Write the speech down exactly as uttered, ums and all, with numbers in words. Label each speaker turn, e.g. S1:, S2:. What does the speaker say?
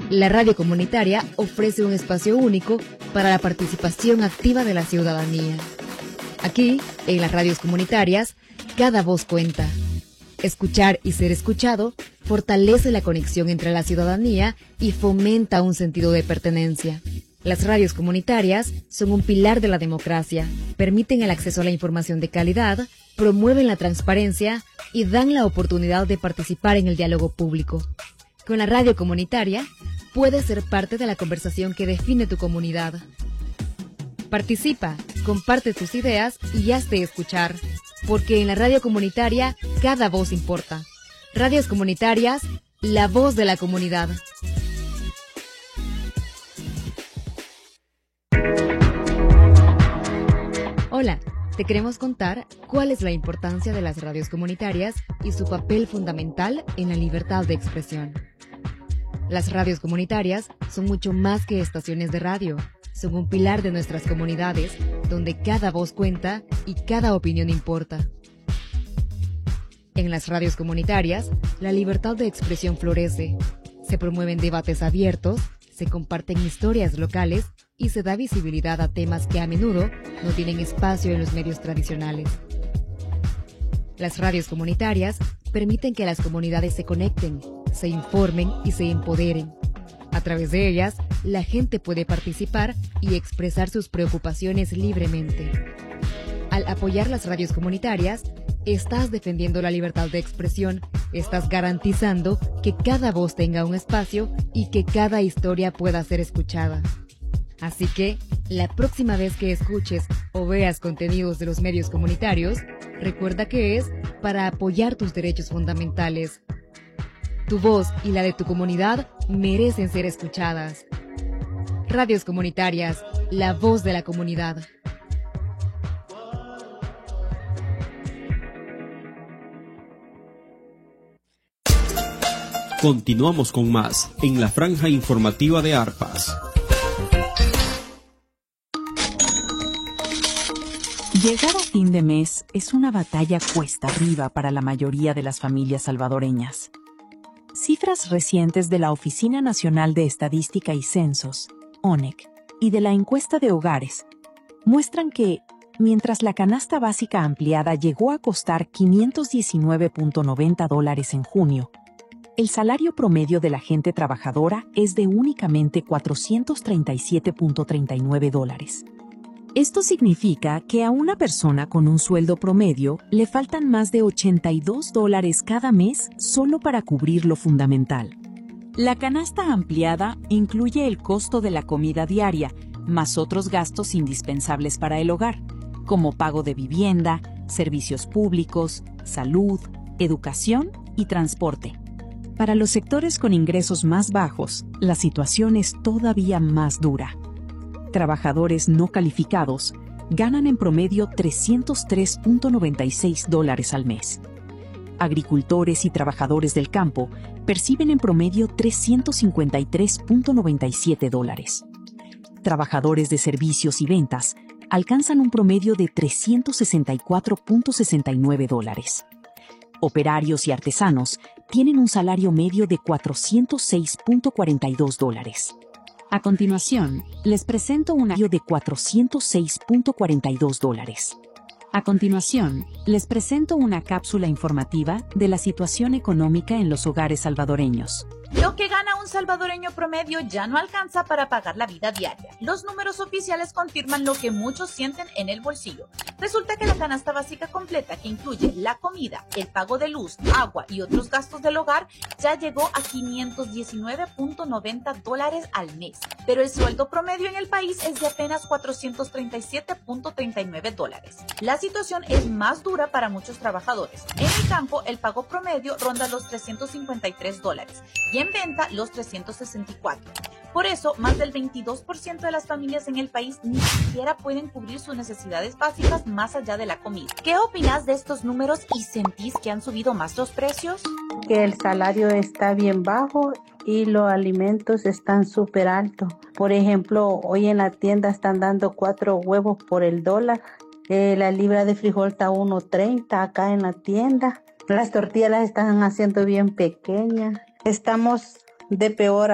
S1: La radio comunitaria ofrece un espacio único para la participación activa de la ciudadanía. Aquí, en las radios comunitarias, cada voz cuenta. Escuchar y ser escuchado fortalece la conexión entre la ciudadanía y fomenta un sentido de pertenencia. Las radios comunitarias son un pilar de la democracia, permiten el acceso a la información de calidad, promueven la transparencia y dan la oportunidad de participar en el diálogo público. Con la radio comunitaria, puedes ser parte de la conversación que define tu comunidad. Participa, comparte tus ideas y hazte escuchar, porque en la radio comunitaria cada voz importa. Radios comunitarias, la voz de la comunidad. Hola, te queremos contar cuál es la importancia de las radios comunitarias y su papel fundamental en la libertad de expresión. Las radios comunitarias son mucho más que estaciones de radio. Son un pilar de nuestras comunidades, donde cada voz cuenta y cada opinión importa. En las radios comunitarias, la libertad de expresión florece. Se promueven debates abiertos, se comparten historias locales y se da visibilidad a temas que a menudo no tienen espacio en los medios tradicionales. Las radios comunitarias permiten que las comunidades se conecten, se informen y se empoderen. A través de ellas, la gente puede participar y expresar sus preocupaciones libremente. Al apoyar las radios comunitarias, estás defendiendo la libertad de expresión, estás garantizando que cada voz tenga un espacio y que cada historia pueda ser escuchada. Así que, la próxima vez que escuches o veas contenidos de los medios comunitarios, recuerda que es para apoyar tus derechos fundamentales. Tu voz y la de tu comunidad merecen ser escuchadas. Radios comunitarias, la voz de la comunidad.
S2: Continuamos con más en la franja informativa de Arpas.
S3: Llegar a fin de mes es una batalla cuesta arriba para la mayoría de las familias salvadoreñas. Cifras recientes de la Oficina Nacional de Estadística y Censos, O N E C, y de la encuesta de hogares, muestran que, mientras la canasta básica ampliada llegó a costar quinientos diecinueve punto noventa dólares en junio, el salario promedio de la gente trabajadora es de únicamente cuatrocientos treinta y siete punto treinta y nueve dólares. Esto significa que a una persona con un sueldo promedio le faltan más de ochenta y dos dólares cada mes solo para cubrir lo fundamental. La canasta ampliada incluye el costo de la comida diaria, más otros gastos indispensables para el hogar, como pago de vivienda, servicios públicos, salud, educación y transporte. Para los sectores con ingresos más bajos, la situación es todavía más dura. Trabajadores no calificados ganan en promedio trescientos tres punto noventa y seis dólares al mes. Agricultores y trabajadores del campo perciben en promedio trescientos cincuenta y tres punto noventa y siete dólares. Trabajadores de servicios y ventas alcanzan un promedio de trescientos sesenta y cuatro punto sesenta y nueve dólares. Operarios y artesanos tienen un salario medio de cuatrocientos seis punto cuarenta y dos dólares. A continuación, les presento un audio de cuatrocientos seis punto cuarenta y dos dólares. A continuación, les presento una cápsula informativa de la situación económica en los hogares salvadoreños.
S4: Lo que gana un salvadoreño promedio ya no alcanza para pagar la vida diaria. Los números oficiales confirman lo que muchos sienten en el bolsillo. Resulta que la canasta básica completa, que incluye la comida, el pago de luz, agua y otros gastos del hogar, ya llegó a quinientos diecinueve punto noventa dólares al mes. Pero el sueldo promedio en el país es de apenas cuatrocientos treinta y siete punto treinta y nueve dólares. La situación es más dura para muchos trabajadores. En el campo, el pago promedio ronda los trescientos cincuenta y tres dólares y en venta los trescientos sesenta y cuatro. Por eso, más del veintidós por ciento de las familias en el país ni siquiera pueden cubrir sus necesidades básicas más allá de la comida. ¿Qué opinas de estos números y sentís que han subido más los precios?
S5: Que el salario está bien bajo y los alimentos están súper altos. Por ejemplo, hoy en la tienda están dando cuatro huevos por el dólar. Eh, la libra de frijol está uno treinta acá en la tienda. Las tortillas las están haciendo bien pequeñas. Estamos de peor